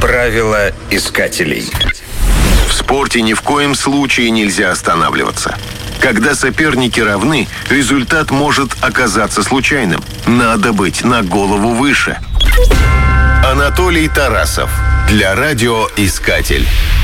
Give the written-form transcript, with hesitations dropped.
Правила искателей. В спорте ни в коем случае нельзя останавливаться. Когда соперники равны, результат может оказаться случайным. Надо быть на голову выше. Анатолий Тарасов. Для радиоискатель.